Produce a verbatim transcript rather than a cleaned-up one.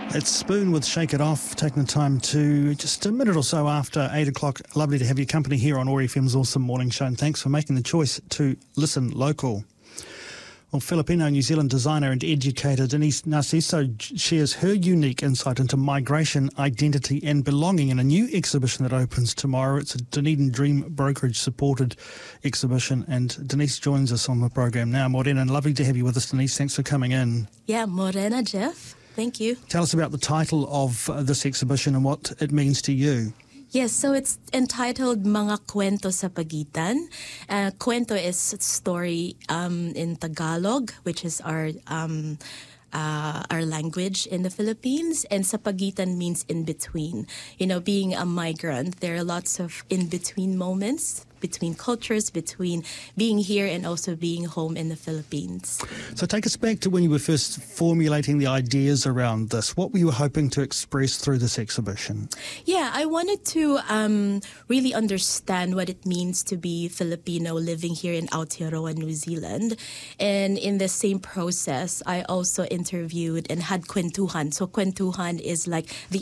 It's Spoon with Shake It Off, taking the time to just a minute or so after eight o'clock. Lovely to have your company here on O A R F M's Awesome Morning Show, and thanks for making the choice to listen local. Well, Filipino New Zealand designer and educator Denise Narciso shares her unique insight into migration, identity and belonging in a new exhibition that opens tomorrow. It's a Dunedin Dream Brokerage supported exhibition, and Denise joins us on the program now. Morena, lovely to have you with us, Denise. Thanks for coming in. Yeah, Morena, Jeff. Thank you. Tell us about the title of uh, this exhibition and what it means to you. Yes, so it's entitled Mga Kwento sa Pagitan. Uh, kwento is story um, in Tagalog, which is our um, uh, our language in the Philippines, and sa pagitan means in between. You know, being a migrant, there are lots of in between moments between cultures, between being here and also being home in the Philippines. So take us back to when you were first formulating the ideas around this. What were you hoping to express through this exhibition? Yeah, I wanted to um, really understand what it means to be Filipino living here in Aotearoa, New Zealand. And in the same process, I also interviewed and had kwentuhan. So kwentuhan is like the